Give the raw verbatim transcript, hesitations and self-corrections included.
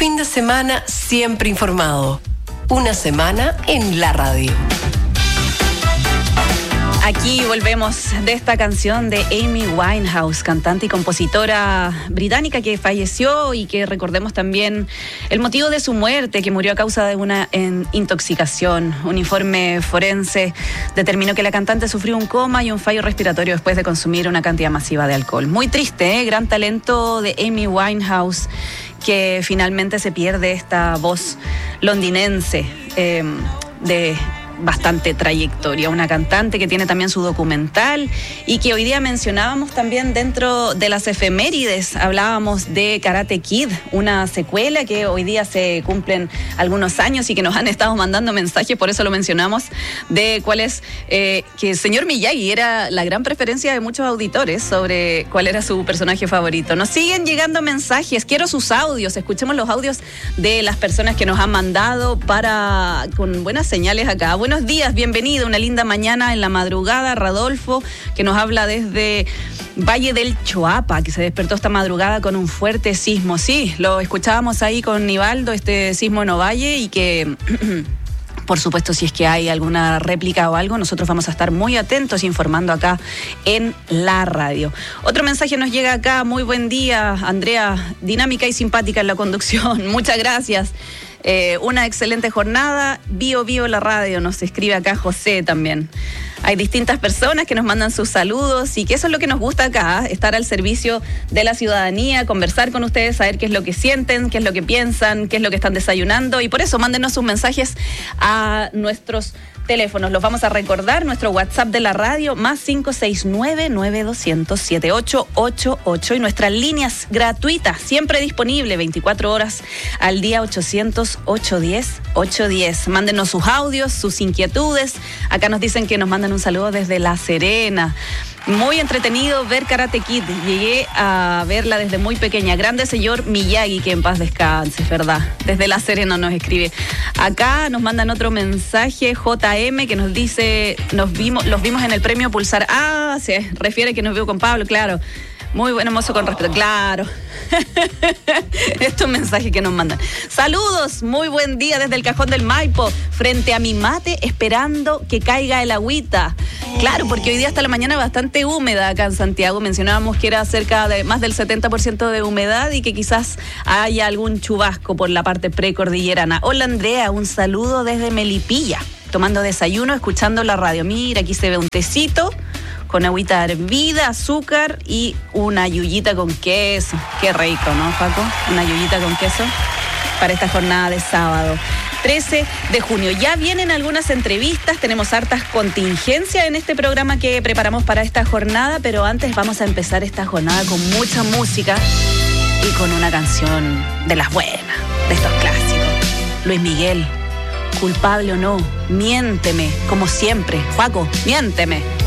fin de semana siempre informado. Una semana en la radio. Aquí volvemos de esta canción de Amy Winehouse, cantante y compositora británica que falleció y que recordemos también el motivo de su muerte, que murió a causa de una en, intoxicación. Un informe forense determinó que la cantante sufrió un coma y un fallo respiratorio después de consumir una cantidad masiva de alcohol. Muy triste, ¿eh? Gran talento de Amy Winehouse, que finalmente se pierde esta voz londinense eh, de bastante trayectoria, una cantante que tiene también su documental y que hoy día mencionábamos también dentro de las efemérides. Hablábamos de Karate Kid, una secuela que hoy día se cumplen algunos años y que nos han estado mandando mensajes, por eso lo mencionamos, de cuál es, eh, que el señor Miyagi era la gran preferencia de muchos auditores sobre cuál era su personaje favorito. Nos siguen llegando mensajes, quiero sus audios, escuchemos los audios de las personas que nos han mandado para, con buenas señales acá. Buenos días, bienvenido, una linda mañana en la madrugada. Rodolfo, que nos habla desde Valle del Choapa, que se despertó esta madrugada con un fuerte sismo. Sí, lo escuchábamos ahí con Nivaldo, este sismo en Ovalle, y que por supuesto, si es que hay alguna réplica o algo, nosotros vamos a estar muy atentos informando acá en la radio. Otro mensaje nos llega acá. Muy buen día, Andrea, dinámica y simpática en la conducción. Muchas gracias. Eh, una excelente jornada. Bio, bio la radio, nos escribe acá José también. Hay distintas personas que nos mandan sus saludos y que eso es lo que nos gusta acá, estar al servicio de la ciudadanía, conversar con ustedes, saber qué es lo que sienten, qué es lo que piensan, qué es lo que están desayunando, y por eso mándenos sus mensajes a nuestros teléfonos. Los vamos a recordar, nuestro WhatsApp de la radio, más cinco seis nueve, nueve dos cero cero, siete ocho ocho ocho, y nuestras líneas gratuitas, siempre disponible, veinticuatro horas al día, ochocientos, ochocientos diez, ochocientos diez. Mándenos sus audios, sus inquietudes. Acá nos dicen que nos mandan un saludo desde La Serena. Muy entretenido ver Karate Kid. Llegué a verla desde muy pequeña. Grande señor Miyagi, que en paz descanse, es verdad. Desde La Serena nos escribe. Acá nos mandan otro mensaje, J M, que nos dice, nos vimos, los vimos en el premio Pulsar. Ah, se refiere que nos vio con Pablo, claro. Muy buen mozo con respeto, claro. Estos mensajes que nos mandan. Saludos, muy buen día desde el Cajón del Maipo, frente a mi mate, esperando que caiga el agüita. Claro, porque hoy día hasta la mañana bastante húmeda acá en Santiago. Mencionábamos que era cerca de más del setenta por ciento de humedad y que quizás haya algún chubasco por la parte precordillerana. Hola Andrea, un saludo desde Melipilla, tomando desayuno, escuchando la radio. Mira, aquí se ve un tecito con agüita hervida, azúcar y una yuyita con queso. Qué rico, ¿no, Paco? Una yuyita con queso para esta jornada de sábado, trece de junio. Ya vienen algunas entrevistas, tenemos hartas contingencias en este programa que preparamos para esta jornada, pero antes vamos a empezar esta jornada con mucha música y con una canción de las buenas, de estos clásicos. Luis Miguel, culpable o no, miénteme, como siempre. Juaco, miénteme.